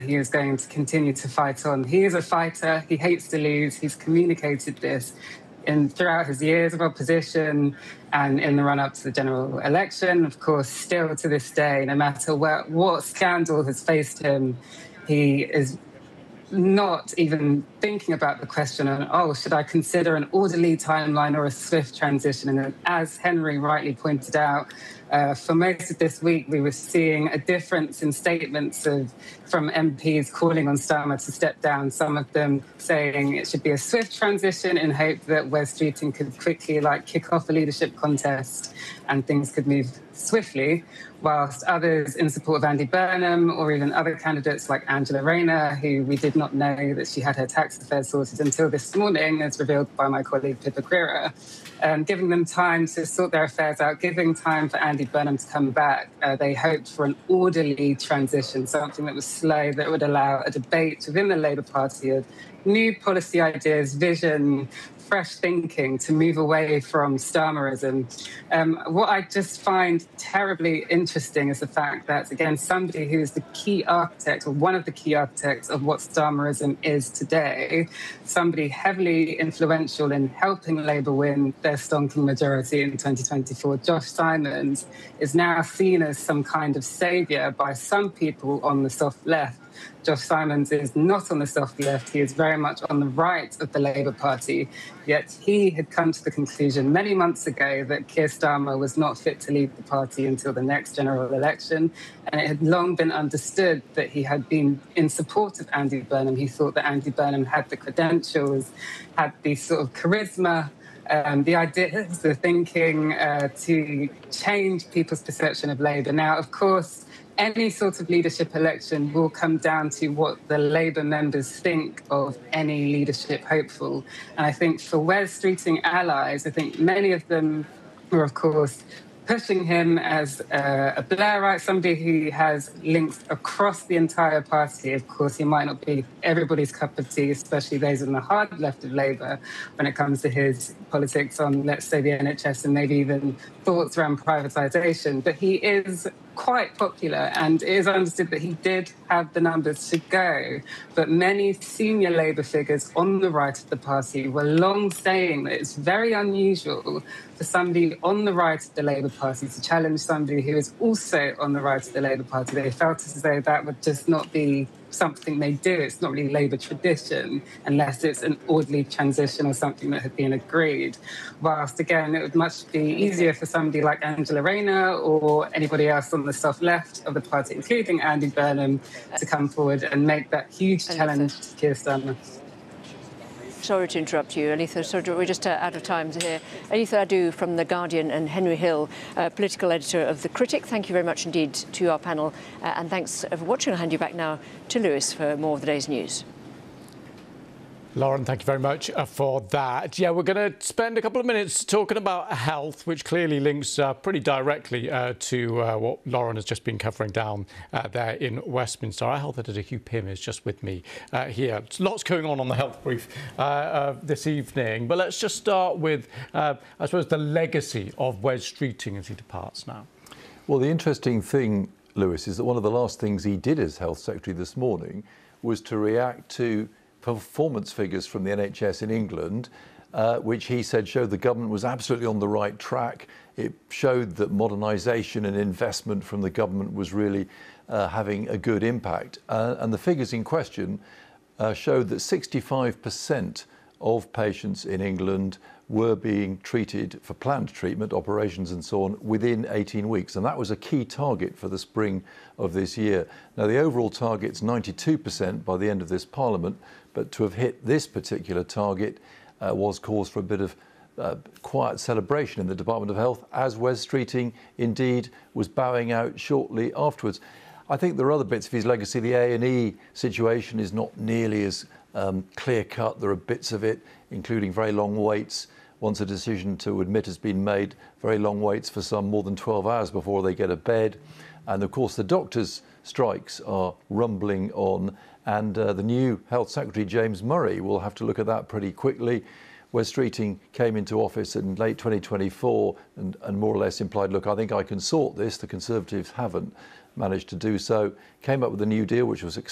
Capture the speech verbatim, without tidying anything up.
he is going to continue to fight on. He is a fighter. He hates to lose. He's communicated this in throughout his years of opposition and in the run-up to the general election. Of course, still to this day, no matter what, what scandal has faced him, he is not even thinking about the question of, oh, should I consider an orderly timeline or a swift transition? And as Henry rightly pointed out, uh, for most of this week, we were seeing a difference in statements of, from M Ps calling on Starmer to step down, some of them saying it should be a swift transition in hope that Wes Streeting could quickly like kick off a leadership contest and things could move swiftly, whilst others in support of Andy Burnham or even other candidates like Angela Rayner, who we did not know that she had her tax affairs sorted until this morning, as revealed by my colleague Pippa Crerar, um, giving them time to sort their affairs out, giving time for Andy Burnham to come back. Uh, they hoped for an orderly transition, something that was slow, that would allow a debate within the Labour Party of new policy ideas, vision, fresh thinking to move away from Starmerism. Um, what I just find terribly interesting is the fact that, again, somebody who is the key architect or one of the key architects of what Starmerism is today, somebody heavily influential in helping Labour win their stonking majority in twenty twenty-four, Josh Simons, is now seen as some kind of saviour by some people on the soft left. Josh Simons is not on the soft left. He is very much on the right of the Labour Party. Yet he had come to the conclusion many months ago that Keir Starmer was not fit to lead the party until the next general election. And it had long been understood that he had been in support of Andy Burnham. He thought that Andy Burnham had the credentials, had the sort of charisma, Um, the ideas, the thinking uh, to change people's perception of Labour. Now, of course, any sort of leadership election will come down to what the Labour members think of any leadership hopeful. And I think for Wes Streeting allies, I think many of them were, of course, pushing him as uh, a Blairite, somebody who has links across the entire party. Of course, he might not be everybody's cup of tea, especially those on the hard left of Labour, when it comes to his politics on, let's say, the N H S and maybe even thoughts around privatisation. But he is quite popular, and it is understood that he did have the numbers to go. But many senior Labour figures on the right of the party were long saying that it's very unusual for somebody on the right of the Labour Party to challenge somebody who is also on the right of the Labour Party. They felt as though that would just not be something they do. It's not really Labour tradition unless it's an orderly transition or something that had been agreed. Whilst, again, it would much be easier for somebody like Angela Rayner or anybody else on the soft left of the party, including Andy Burnham, to come forward and make that huge challenge to Keir Starmer. Sorry to interrupt you, Aletha. So we're just uh, out of time here. Aletha Adu from The Guardian and Henry Hill, uh, political editor of The Critic. Thank you very much indeed to our panel. Uh, and thanks for watching. I'll hand you back now to Lewis for more of the day's news. Lauren, thank you very much uh, for that. Yeah, we're going to spend a couple of minutes talking about health, which clearly links uh, pretty directly uh, to uh, what Lauren has just been covering down uh, there in Westminster. Our health editor Hugh Pym is just with me uh, here. Lots going on on the health brief uh, uh, this evening, but let's just start with, uh, I suppose, the legacy of Wes Streeting as he departs now. Well, the interesting thing, Lewis, is that one of the last things he did as Health Secretary this morning was to react to performance figures from the N H S in England, uh, which he said showed the government was absolutely on the right track. It showed that modernisation and investment from the government was really uh, having a good impact. Uh, and the figures in question uh, showed that sixty-five percent of patients in England were being treated for planned treatment, operations and so on, within eighteen weeks. And that was a key target for the spring of this year. Now, the overall target's ninety-two percent by the end of this Parliament, but to have hit this particular target uh, was cause for a bit of uh, quiet celebration in the Department of Health, as Wes Streeting indeed was bowing out shortly afterwards. I think there are other bits of his legacy. The A and E situation is not nearly as um, clear-cut. There are bits of it, including very long waits. Once a decision to admit has been made, very long waits for some more than twelve hours before they get a bed. And of course, the doctors' strikes are rumbling on. And uh, the new Health Secretary, James Murray, will have to look at that pretty quickly. Wes Streeting came into office in late twenty twenty-four and, and more or less implied, look, I think I can sort this. The Conservatives haven't managed to do so. Came up with a new deal, which was